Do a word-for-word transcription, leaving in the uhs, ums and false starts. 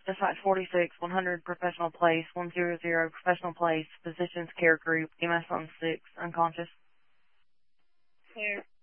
Dispatch forty-six, one hundred Professional Place, one hundred Professional Place, Physicians Care Group, E M S on six, unconscious. Clear.